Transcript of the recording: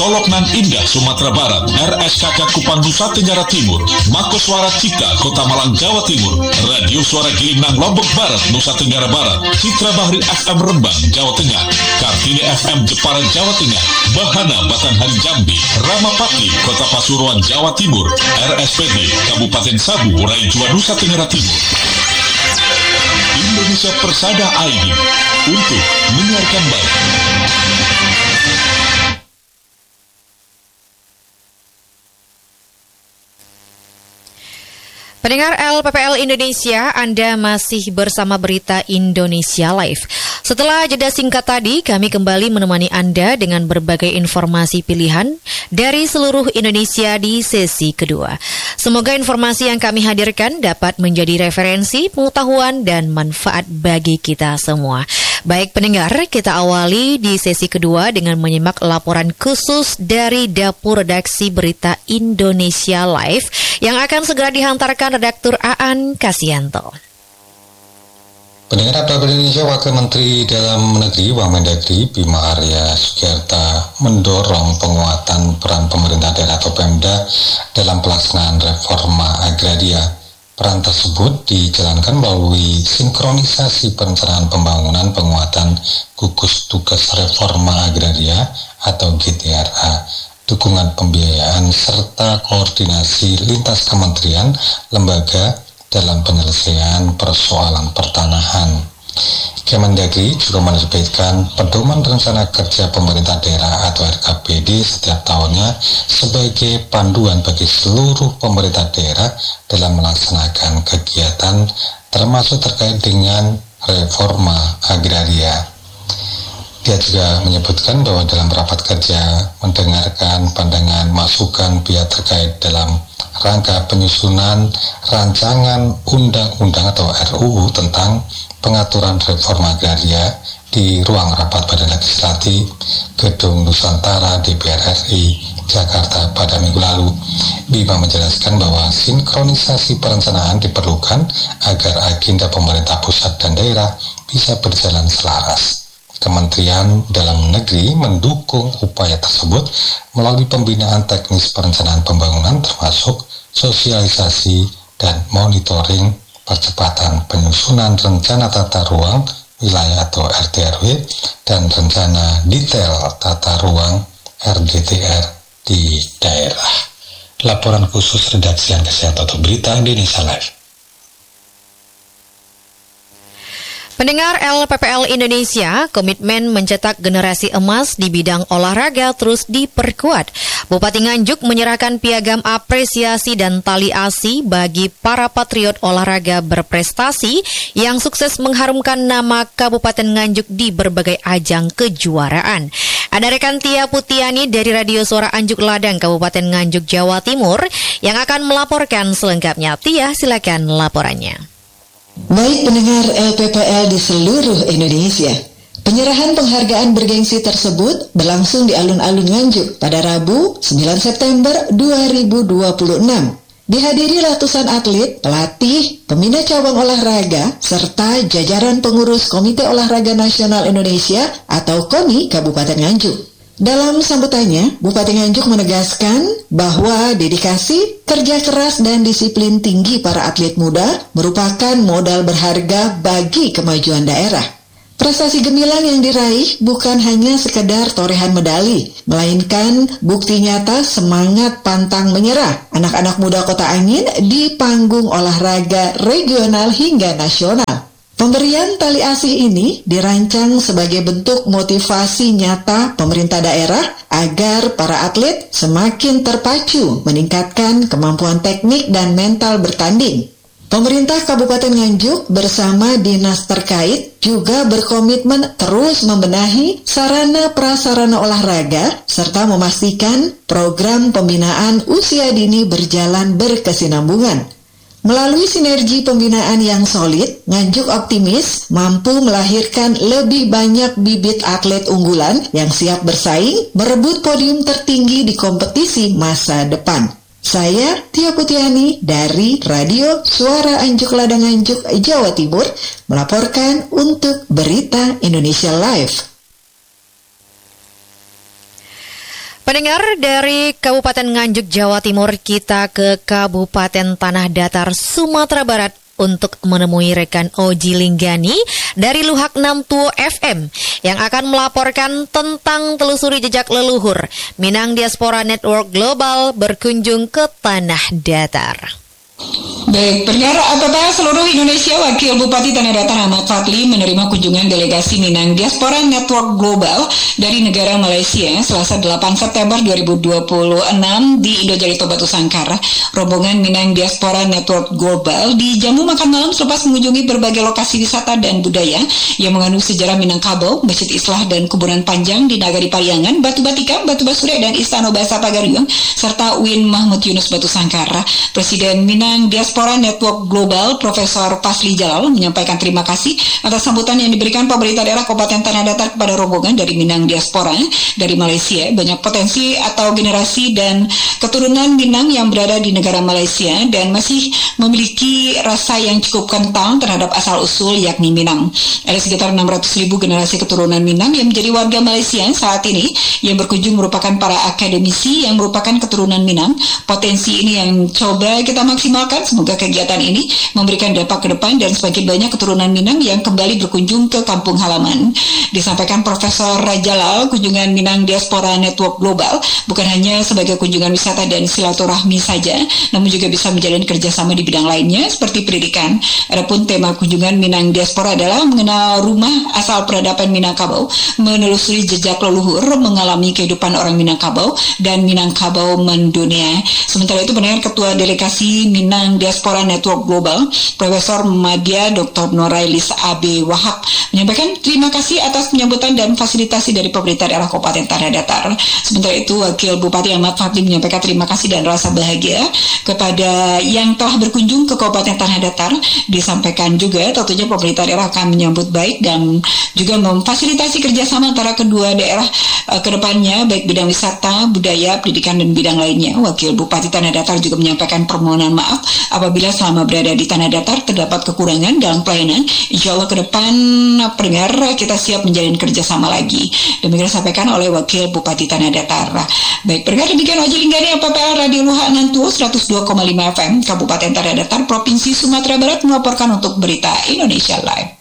Solok Nan Indah, Sumatera Barat, RSKK Kupang Nusa Tenggara Timur, Mako Suara Cika, Kota Malang, Jawa Timur, Radio Suara Gilingnang, Lombok Barat, Nusa Tenggara Barat, Citra Bahri FM Rembang, Jawa Tengah, Kartini FM Jepara, Jawa Tengah, Bahana Batanghari Jambi, Ramapati, Kota Pasuruan, Jawa Timur, RSPD Kabupaten Sabu, Raijua, Nusa Tenggara Timur. Indonesia Persada ID untuk menyiarkan baik. Pendengar LPPL Indonesia, Anda masih bersama Berita Indonesia Live. Setelah jeda singkat tadi, kami kembali menemani Anda dengan berbagai informasi pilihan dari seluruh Indonesia di sesi kedua. Semoga informasi yang kami hadirkan dapat menjadi referensi, pengetahuan, dan manfaat bagi kita semua. Baik pendengar, kita awali di sesi kedua dengan menyimak laporan khusus dari Dapur Redaksi Berita Indonesia Live yang akan segera dihantarkan redaktur Aan Kasianto. Pendengar Dapur Indonesia, Wakil Menteri Dalam Negeri Wamendagri Bima Arya Sugiarta mendorong penguatan peran pemerintah daerah atau Pemda dalam pelaksanaan reforma agraria. Peran tersebut dijalankan melalui sinkronisasi perencanaan pembangunan penguatan gugus tugas reforma agraria atau GTRA, dukungan pembiayaan serta koordinasi lintas kementerian, lembaga dalam penyelesaian persoalan pertanahan. Kemendagri juga menerbitkan Pedoman Rencana Kerja Pemerintah Daerah atau RKPD setiap tahunnya sebagai panduan bagi seluruh pemerintah daerah dalam melaksanakan kegiatan termasuk terkait dengan reforma agraria. Dia juga menyebutkan bahwa dalam rapat kerja mendengarkan pandangan masukan pihak terkait dalam rangka penyusunan rancangan undang-undang atau RUU tentang pengaturan reforma agraria di ruang rapat Badan Legislatif Gedung Nusantara DPR RI Jakarta pada minggu lalu. Bima menjelaskan bahwa sinkronisasi perencanaan diperlukan agar agenda pemerintah pusat dan daerah bisa berjalan selaras. Kementerian Dalam Negeri mendukung upaya tersebut melalui pembinaan teknis perencanaan pembangunan termasuk sosialisasi dan monitoring percepatan penyusunan rencana tata ruang wilayah atau RTRW dan rencana detail tata ruang RDTR di daerah. Laporan khusus Redaksi Kesehatan atau Berita Indonesia Live. Pendengar LPPL Indonesia, komitmen mencetak generasi emas di bidang olahraga terus diperkuat. Bupati Nganjuk menyerahkan piagam apresiasi dan tali asi bagi para patriot olahraga berprestasi yang sukses mengharumkan nama Kabupaten Nganjuk di berbagai ajang kejuaraan. Ada rekan Tia Putiani dari Radio Suara Anjuk Ladang, Kabupaten Nganjuk, Jawa Timur, yang akan melaporkan selengkapnya. Tia, silakan laporannya. Baik pendengar LPPL di seluruh Indonesia, penyerahan penghargaan bergengsi tersebut berlangsung di alun-alun Nganjuk pada Rabu 9 September 2026. Dihadiri ratusan atlet, pelatih, pembina cabang olahraga, serta jajaran pengurus Komite Olahraga Nasional Indonesia atau KONI Kabupaten Nganjuk. Dalam sambutannya, Bupati Nganjuk menegaskan bahwa dedikasi, kerja keras, dan disiplin tinggi para atlet muda merupakan modal berharga bagi kemajuan daerah. Prestasi gemilang yang diraih bukan hanya sekedar torehan medali, melainkan bukti nyata semangat pantang menyerah anak-anak muda Kota Angin di panggung olahraga regional hingga nasional. Pemberian tali asih ini dirancang sebagai bentuk motivasi nyata pemerintah daerah agar para atlet semakin terpacu meningkatkan kemampuan teknik dan mental bertanding. Pemerintah Kabupaten Nganjuk bersama dinas terkait juga berkomitmen terus membenahi sarana prasarana olahraga serta memastikan program pembinaan usia dini berjalan berkesinambungan. Melalui sinergi pembinaan yang solid, Nganjuk optimis mampu melahirkan lebih banyak bibit atlet unggulan yang siap bersaing merebut podium tertinggi di kompetisi masa depan. Saya Tia Putiani dari Radio Suara Anjuk Ladang Nganjuk, Jawa Timur melaporkan untuk Berita Indonesia Live. Pendengar, dari Kabupaten Nganjuk, Jawa Timur, kita ke Kabupaten Tanah Datar, Sumatera Barat untuk menemui rekan Oji Linggani dari Luhak 6 Tuo FM yang akan melaporkan tentang telusuri jejak leluhur Minang Diaspora Network Global berkunjung ke Tanah Datar. Baik, pendengar APPL seluruh Indonesia, Wakil Bupati Tanah Datar Ahmad Fadli menerima kunjungan delegasi Minang Diaspora Network Global dari negara Malaysia Selasa 8 September 2026 di Indojarito Batu Sangkar. Rombongan Minang Diaspora Network Global dijamu makan malam selepas mengunjungi berbagai lokasi wisata dan budaya yang mengandung sejarah Minangkabau, Masjid Islah dan Kuburan Panjang di Nagari Pariangan, Batu Batika, Batu Basure dan Istana Bahasa Pagariung, serta UIN Mahmud Yunus Batu Sangkar. Presiden Minang Diaspora Network Global Profesor Fasli Jalal menyampaikan terima kasih atas sambutan yang diberikan pemerintah daerah Kabupaten Tanah Datar kepada rombongan dari Minang Diaspora dari Malaysia. Banyak potensi atau generasi dan keturunan Minang yang berada di negara Malaysia dan masih memiliki rasa yang cukup kental terhadap asal-usul yakni Minang. Ada sekitar 600.000 generasi keturunan Minang yang menjadi warga Malaysia saat ini yang berkunjung merupakan para akademisi yang merupakan keturunan Minang. Potensi ini yang coba kita maksimalkan. Semoga kegiatan ini memberikan dampak ke depan dan semakin banyak keturunan Minang yang kembali berkunjung ke kampung halaman. Disampaikan Profesor Jalal, kunjungan Minang Diaspora Network Global bukan hanya sebagai kunjungan wisata dan silaturahmi saja, namun juga bisa menjalin kerjasama di bidang lainnya seperti pendidikan. Adapun tema kunjungan Minang Diaspora adalah mengenal rumah asal peradaban Minangkabau, menelusuri jejak leluhur, mengalami kehidupan orang Minangkabau, dan Minangkabau mendunia. Sementara itu, pendengar, Ketua Delegasi Minang Diaspora Network Global, Profesor Madya Dr. Norailis AB Wahab menyampaikan terima kasih atas penyambutan dan fasilitasi dari pemerintah daerah Kabupaten Tanah Datar. Sementara itu, Wakil Bupati Ahmad Fadli menyampaikan terima kasih dan rasa bahagia kepada yang telah berkunjung ke Kabupaten Tanah Datar. Disampaikan juga tentunya pemerintah daerah akan menyambut baik dan juga memfasilitasi kerjasama antara kedua daerah ke depannya, baik bidang wisata, budaya, pendidikan, dan bidang lainnya. Wakil Bupati Tanah Datar juga menyampaikan permohonan maaf apabila selama berada di Tanah Datar terdapat kekurangan dalam pelayanan. Insya Allah ke depan, pendengar, kita siap menjalin kerjasama lagi. Demikian disampaikan oleh Wakil Bupati Tanah Datar. Baik, pendengar, demikian Oji Linggani APPL Radio Luhak Nantuo 102,5 FM Kabupaten Tanah Datar Provinsi Sumatera Barat melaporkan untuk Berita Indonesia Live.